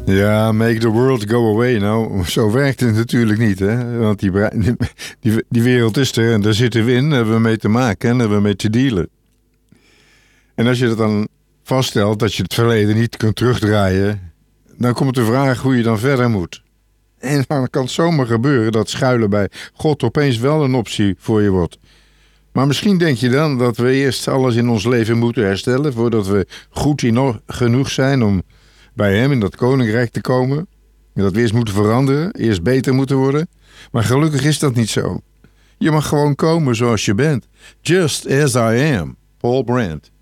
Ja, make the world go away. Nou, zo werkt het natuurlijk niet, hè? Want die wereld is er en daar zitten we in, daar hebben we mee te maken en daar hebben we mee te dealen. En als je dat dan vaststelt dat je het verleden niet kunt terugdraaien, dan komt de vraag hoe je dan verder moet. En dan kan het zomaar gebeuren dat schuilen bij God opeens wel een optie voor je wordt. Maar misschien denk je dan dat we eerst alles in ons leven moeten herstellen voordat we goed genoeg zijn om bij hem in dat koninkrijk te komen. En dat we eerst moeten veranderen, eerst beter moeten worden. Maar gelukkig is dat niet zo. Je mag gewoon komen zoals je bent. Just as I am. Paul Brand.